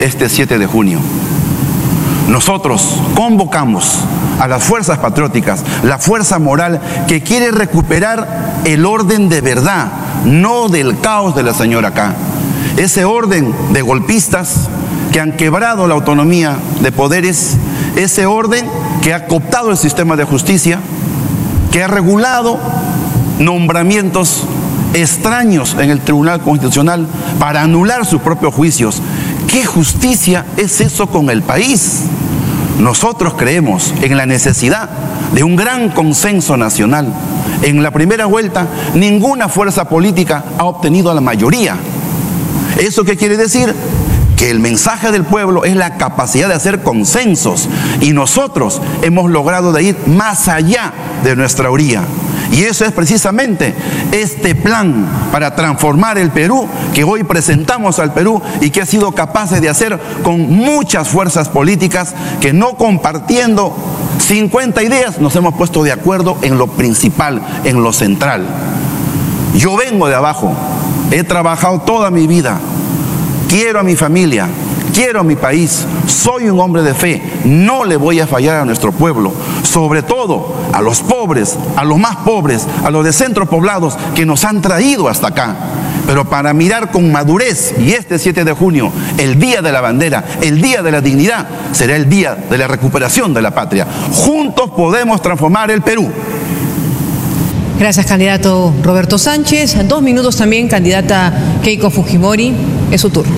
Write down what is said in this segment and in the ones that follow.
este 7 de junio. Nosotros convocamos a las fuerzas patrióticas, la fuerza moral que quiere recuperar el orden de verdad, no del caos de la señora K. Ese orden de golpistas que han quebrado la autonomía de poderes, ese orden que ha cooptado el sistema de justicia, que ha regulado nombramientos extraños en el Tribunal Constitucional para anular sus propios juicios. ¿Qué justicia es eso con el país? Nosotros creemos en la necesidad de un gran consenso nacional. En la primera vuelta, ninguna fuerza política ha obtenido la mayoría. ¿Eso qué quiere decir? Que el mensaje del pueblo es la capacidad de hacer consensos, y nosotros hemos logrado de ir más allá de nuestra orilla. Y eso es precisamente este plan para transformar el Perú que hoy presentamos al Perú y que ha sido capaz de hacer con muchas fuerzas políticas que, no compartiendo 50 ideas, nos hemos puesto de acuerdo en lo principal, en lo central. Yo vengo de abajo, he trabajado toda mi vida, quiero a mi familia, quiero a mi país, soy un hombre de fe, no le voy a fallar a nuestro pueblo, sobre todo a los pobres, a los más pobres, a los de centros poblados que nos han traído hasta acá. Pero para mirar con madurez, y este 7 de junio, el Día de la Bandera, el Día de la Dignidad, será el día de la recuperación de la patria. Juntos podemos transformar el Perú. Gracias, candidato Roberto Sánchez. 2 minutos también, candidata Keiko Fujimori. Es su turno.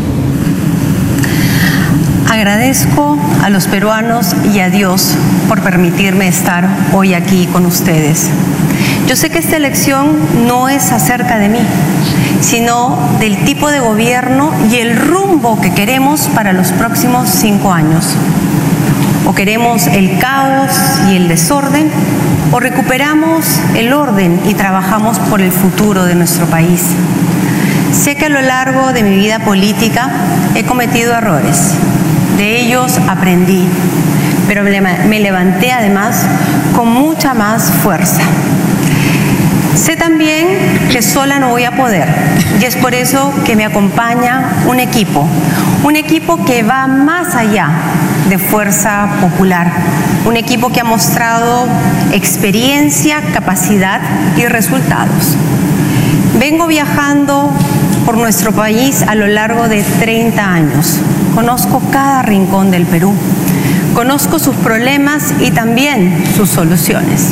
Agradezco a los peruanos y a Dios por permitirme estar hoy aquí con ustedes. Yo sé que esta elección no es acerca de mí, sino del tipo de gobierno y el rumbo que queremos para los próximos 5 años. O queremos el caos y el desorden, o recuperamos el orden y trabajamos por el futuro de nuestro país. Sé que a lo largo de mi vida política he cometido errores. De ellos aprendí, pero me levanté además con mucha más fuerza. Sé también que sola no voy a poder, y es por eso que me acompaña un equipo que va más allá de Fuerza Popular, un equipo que ha mostrado experiencia, capacidad y resultados. Vengo viajando por nuestro país a lo largo de 30 años. Conozco cada rincón del Perú, conozco sus problemas y también sus soluciones.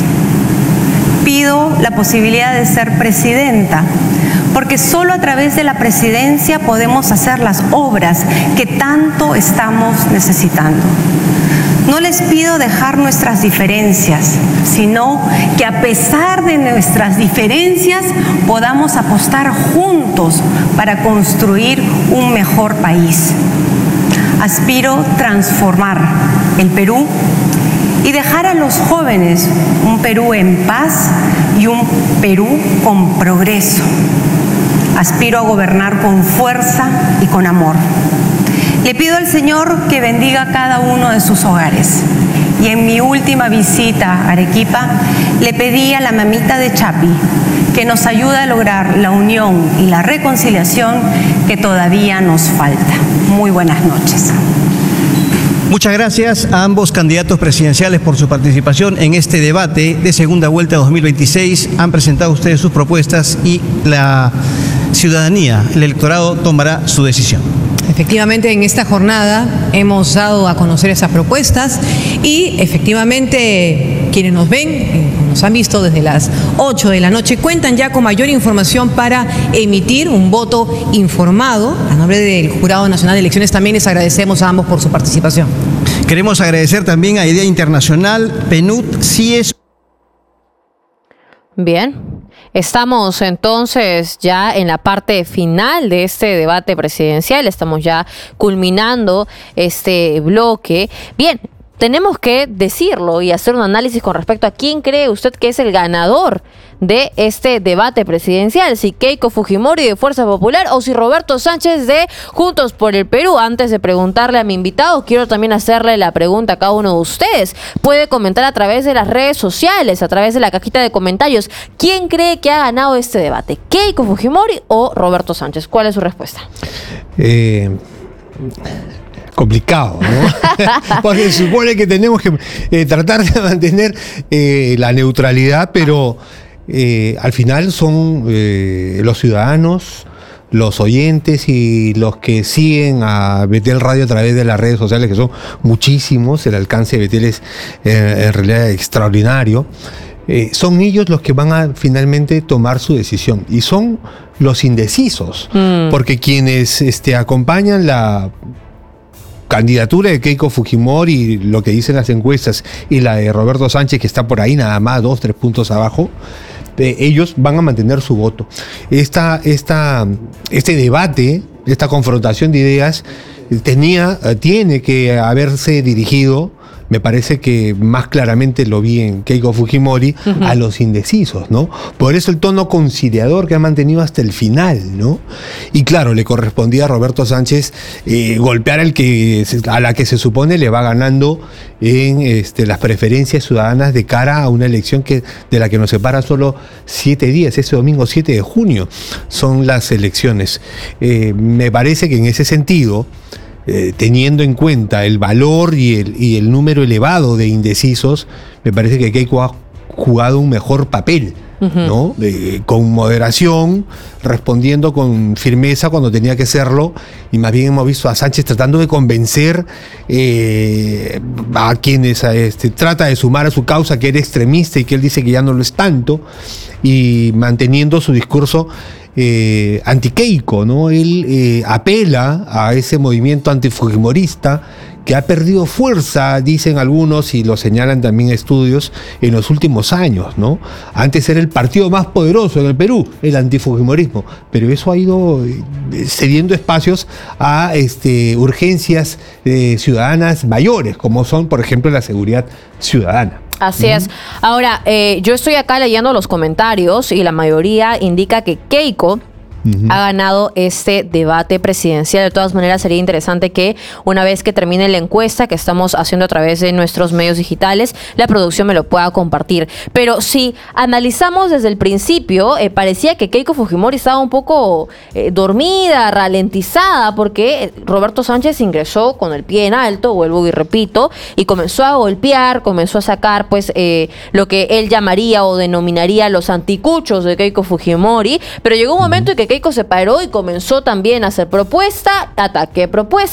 Pido la posibilidad de ser presidenta, porque solo a través de la presidencia podemos hacer las obras que tanto estamos necesitando. No les pido dejar nuestras diferencias, sino que a pesar de nuestras diferencias podamos apostar juntos para construir un mejor país. Aspiro transformar el Perú y dejar a los jóvenes un Perú en paz y un Perú con progreso. Aspiro a gobernar con fuerza y con amor. Le pido al Señor que bendiga cada uno de sus hogares. Y en mi última visita a Arequipa, le pedí a la mamita de Chapi que nos ayude a lograr la unión y la reconciliación que todavía nos falta. Muy buenas noches. Muchas gracias a ambos candidatos presidenciales por su participación en este debate de segunda vuelta 2026. Han presentado ustedes sus propuestas y la ciudadanía, el electorado, tomará su decisión. Efectivamente, en esta jornada hemos dado a conocer esas propuestas y efectivamente quienes nos ven, nos han visto desde las 8 de la noche, cuentan ya con mayor información para emitir un voto informado. A nombre del Jurado Nacional de Elecciones también les agradecemos a ambos por su participación. Queremos agradecer también a Idea Internacional, PNUD, CIES. Bien. Estamos entonces ya en la parte final de este debate presidencial, estamos ya culminando este bloque. Bien, tenemos que decirlo y hacer un análisis con respecto a quién cree usted que es el ganador de este debate presidencial, si Keiko Fujimori de Fuerza Popular o si Roberto Sánchez de Juntos por el Perú. Antes de preguntarle a mi invitado, quiero también hacerle la pregunta a cada uno de ustedes. Puede comentar a través de las redes sociales, a través de la cajita de comentarios, ¿quién cree que ha ganado este debate? ¿Keiko Fujimori o Roberto Sánchez? ¿Cuál es su respuesta? complicado, ¿no? Porque se supone que tenemos que tratar de mantener la neutralidad, pero al final son los ciudadanos, los oyentes y los que siguen a Betel Radio a través de las redes sociales, que son muchísimos. El alcance de Betel es en realidad extraordinario. Son ellos los que van a finalmente tomar su decisión, y son los indecisos, porque quienes acompañan la candidatura de Keiko Fujimori, lo que dicen las encuestas, y la de Roberto Sánchez, que está por ahí nada más 2-3 puntos abajo, ellos van a mantener su voto. Este debate, esta confrontación de ideas tiene que haberse dirigido, me parece que más claramente lo vi en Keiko Fujimori, a los indecisos, ¿no? Por eso el tono conciliador que ha mantenido hasta el final, ¿no? Y claro, le correspondía a Roberto Sánchez golpear a la que se supone le va ganando en las preferencias ciudadanas de cara a una elección de la que nos separa solo 7 días. Ese domingo 7 de junio son las elecciones. Me parece que en ese sentido, teniendo en cuenta el valor y el número elevado de indecisos, me parece que Keiko ha jugado un mejor papel, ¿no? Con moderación, respondiendo con firmeza cuando tenía que serlo, y más bien hemos visto a Sánchez tratando de convencer a quienes trata de sumar a su causa, que era extremista y que él dice que ya no lo es tanto, y manteniendo su discurso anti-Keiko, ¿no? Él apela a ese movimiento antifujimorista que ha perdido fuerza, dicen algunos, y lo señalan también estudios, en los últimos años, ¿no? Antes era el partido más poderoso en el Perú, el antifujimorismo, pero eso ha ido cediendo espacios a urgencias ciudadanas mayores, como son, por ejemplo, la seguridad ciudadana. Así es. Ahora, yo estoy acá leyendo los comentarios y la mayoría indica que Keiko ha ganado este debate presidencial. De todas maneras, sería interesante que una vez que termine la encuesta que estamos haciendo a través de nuestros medios digitales, la producción me lo pueda compartir. Pero si analizamos desde el principio, parecía que Keiko Fujimori estaba un poco dormida, ralentizada, porque Roberto Sánchez ingresó con el pie en alto, vuelvo y repito, y comenzó a golpear, comenzó a sacar pues lo que él llamaría o denominaría los anticuchos de Keiko Fujimori, pero llegó un momento en que Keiko se paró y comenzó también a hacer propuesta, ataque,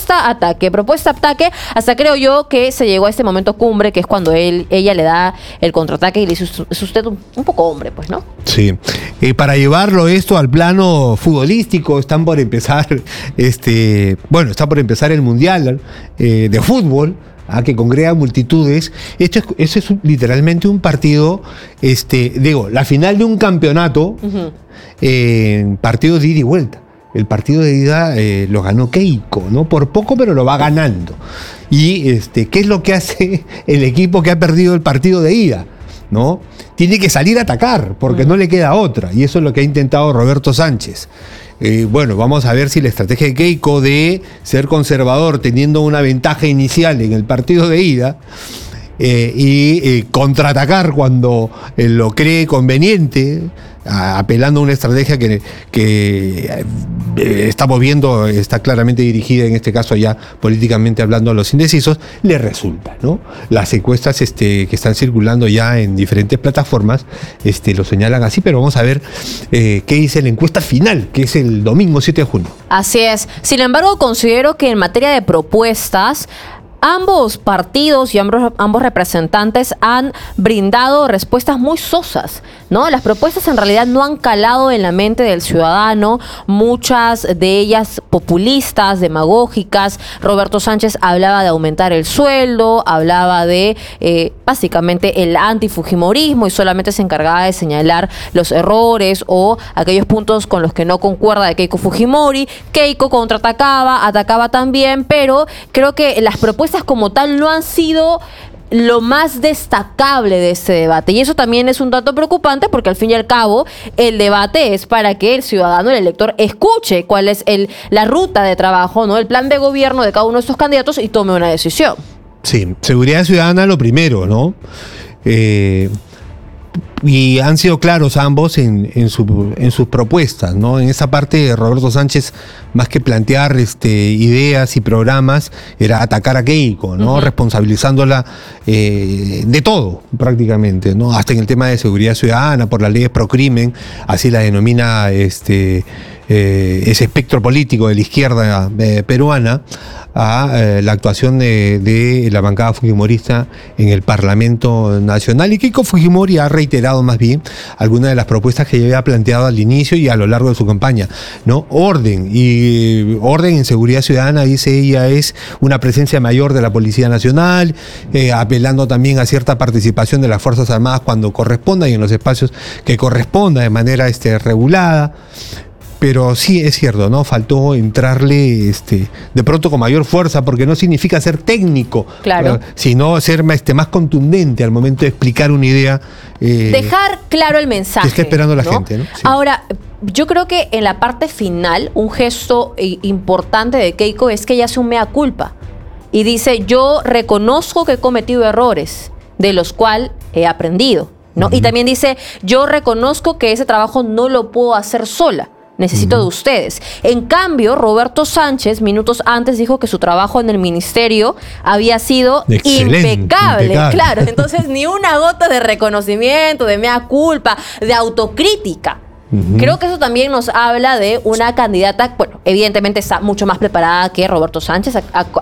hasta creo yo que se llegó a este momento cumbre, que es cuando ella le da el contraataque y le dice: es usted un poco hombre, pues, ¿no? Sí. Para llevarlo esto al plano futbolístico, están por empezar está por empezar el Mundial de fútbol, que congrega multitudes. Esto es literalmente un partido, la final de un campeonato, partido de ida y vuelta. El partido de ida lo ganó Keiko, ¿no? Por poco, pero lo va ganando. Y ¿qué es lo que hace el equipo que ha perdido el partido de ida? ¿No? Tiene que salir a atacar, porque no le queda otra. Y eso es lo que ha intentado Roberto Sánchez. Vamos a ver si la estrategia de Keiko de ser conservador, teniendo una ventaja inicial en el partido de ida, y contraatacar cuando lo cree conveniente, apelando a una estrategia que estamos viendo está claramente dirigida, en este caso ya políticamente hablando, a los indecisos, le resulta, ¿no? Las encuestas que están circulando ya en diferentes plataformas lo señalan así, pero vamos a ver qué dice la encuesta final, que es el domingo 7 de junio. Así es. Sin embargo, considero que en materia de propuestas, ambos partidos y ambos representantes han brindado respuestas muy sosas, ¿no? Las propuestas en realidad no han calado en la mente del ciudadano, muchas de ellas populistas, demagógicas. Roberto Sánchez hablaba de aumentar el sueldo, hablaba de básicamente el antifujimorismo, y solamente se encargaba de señalar los errores o aquellos puntos con los que no concuerda de Keiko Fujimori. Keiko contraatacaba, atacaba también, pero creo que las propuestas como tal no han sido lo más destacable de este debate, y eso también es un dato preocupante, porque al fin y al cabo el debate es para que el ciudadano, el elector, escuche cuál es la ruta de trabajo, ¿no? El plan de gobierno de cada uno de estos candidatos, y tome una decisión. Sí, seguridad ciudadana lo primero, ¿no? Y han sido claros ambos en sus propuestas, ¿no? En esa parte, Roberto Sánchez, más que plantear ideas y programas, era atacar a Keiko, ¿no? Responsabilizándola de todo, prácticamente, ¿no? Hasta en el tema de seguridad ciudadana, por las leyes pro crimen, así la denomina ese espectro político de la izquierda peruana, a la actuación de la bancada fujimorista en el Parlamento Nacional. Y Keiko Fujimori ha reiterado más bien algunas de las propuestas que ya había planteado al inicio y a lo largo de su campaña, ¿no? Orden en seguridad ciudadana, dice ella, es una presencia mayor de la Policía Nacional, apelando también a cierta participación de las Fuerzas Armadas cuando corresponda y en los espacios que corresponda de manera regulada. Pero sí es cierto, ¿no? Faltó entrarle de pronto con mayor fuerza, porque no significa ser técnico, claro, sino ser más contundente al momento de explicar una idea. Dejar claro el mensaje. Que está esperando la gente, ¿no? Sí. Ahora, yo creo que en la parte final, un gesto importante de Keiko es que ella hace un mea culpa y dice: yo reconozco que he cometido errores, de los cuales he aprendido, ¿no? Y también dice: yo reconozco que ese trabajo no lo puedo hacer sola. Necesito de ustedes. En cambio, Roberto Sánchez, minutos antes, dijo que su trabajo en el ministerio había sido impecable. Claro, entonces ni una gota de reconocimiento, de mea culpa, de autocrítica. Creo que eso también nos habla de una candidata, bueno, evidentemente está mucho más preparada que Roberto Sánchez,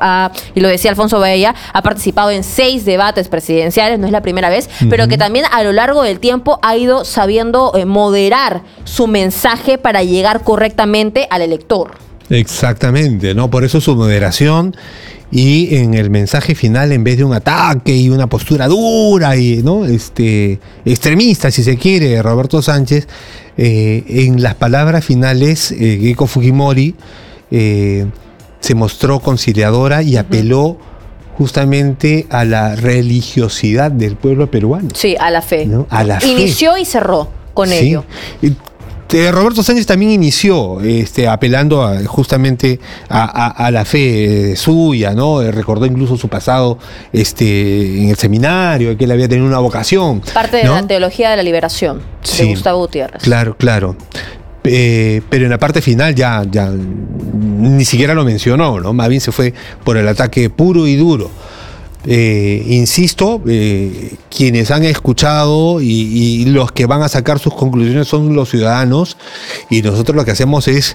y lo decía Alfonso Bella, ha participado en 6 debates presidenciales, no es la primera vez, pero que también a lo largo del tiempo ha ido sabiendo moderar su mensaje para llegar correctamente al elector. Exactamente, ¿no? Por eso su moderación. Y en el mensaje final, en vez de un ataque y una postura dura y, ¿no? Extremista, si se quiere, Roberto Sánchez, en las palabras finales, Keiko Fujimori se mostró conciliadora y apeló justamente a la religiosidad del pueblo peruano. Sí, a la fe, ¿no? A la fe. Inició y cerró con ello. Roberto Sánchez también inició apelando justamente a la fe suya, ¿no? Recordó incluso su pasado en el seminario, que él había tenido una vocación. Parte de, ¿no?, la teología de la liberación, de Gustavo Gutiérrez. Claro. Pero en la parte final ya ni siquiera lo mencionó, ¿no? Más bien se fue por el ataque puro y duro. Insisto, quienes han escuchado y los que van a sacar sus conclusiones son los ciudadanos, y nosotros lo que hacemos es,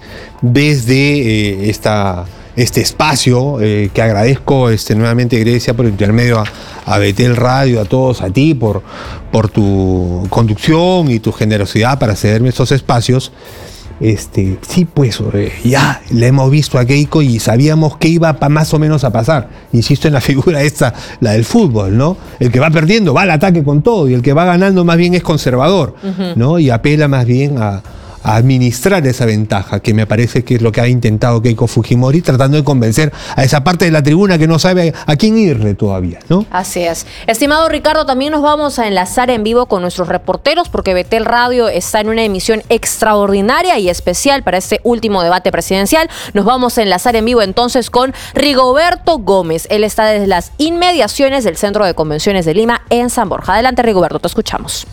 desde este espacio, que agradezco nuevamente, Grecia, por intermedio a Betel Radio, a todos, a ti por tu conducción y tu generosidad para cederme estos espacios. Sí, pues ya la hemos visto a Keiko y sabíamos que iba más o menos a pasar. Insisto en la figura esta, la del fútbol, ¿no? El que va perdiendo va al ataque con todo, y el que va ganando más bien es conservador, ¿no? Y apela más bien a administrar esa ventaja, que me parece que es lo que ha intentado Keiko Fujimori, tratando de convencer a esa parte de la tribuna que no sabe a quién irle todavía, ¿no? Así es. Estimado Ricardo, también nos vamos a enlazar en vivo con nuestros reporteros, porque Betel Radio está en una emisión extraordinaria y especial para este último debate presidencial. Nos vamos a enlazar en vivo entonces con Rigoberto Gómez. Él está desde las inmediaciones del Centro de Convenciones de Lima en San Borja. Adelante, Rigoberto, te escuchamos.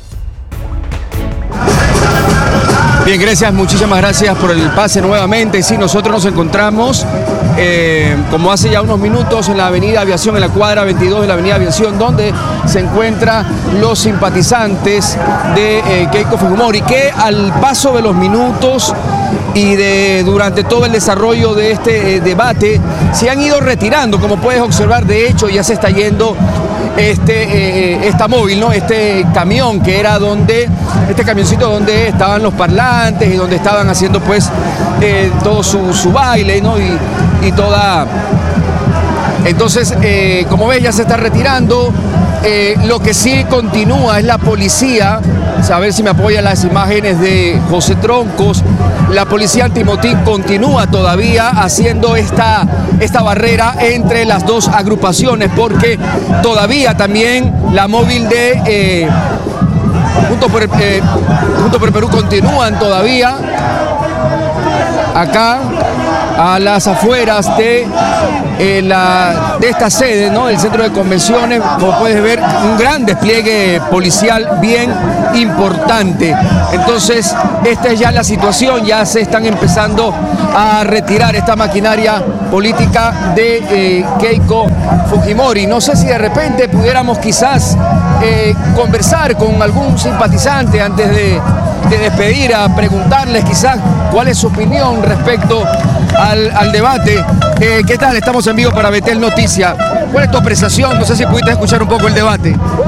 Bien, gracias, muchísimas gracias por el pase nuevamente. Sí, nosotros nos encontramos, como hace ya unos minutos, en la avenida Aviación, en la cuadra 22 de la avenida Aviación, donde se encuentran los simpatizantes de Keiko Fujimori, que al paso de los minutos y durante todo el desarrollo de este debate se han ido retirando, como puedes observar. De hecho, ya se está yendo esta móvil, ¿no? Este camión que era este camioncito donde estaban los parlantes y donde estaban haciendo pues todo su baile, ¿no? Y toda... Entonces, como ves, ya se está retirando. Lo que sí continúa es la policía. A ver si me apoyan las imágenes de José Troncos. La policía antimotín continúa todavía haciendo esta barrera entre las dos agrupaciones, porque todavía también la móvil de Juntos por el Perú continúan todavía acá a las afueras de de esta sede, ¿no? El centro de convenciones, como puedes ver, un gran despliegue policial bien importante. Entonces, esta es ya la situación, ya se están empezando a retirar esta maquinaria política de Keiko Fujimori. No sé si de repente pudiéramos quizás conversar con algún simpatizante antes de despedir, a preguntarles quizás cuál es su opinión respecto al debate. ¿Qué tal? Estamos en vivo para Betel Noticias. ¿Cuál es tu apreciación? No sé si pudiste escuchar un poco el debate.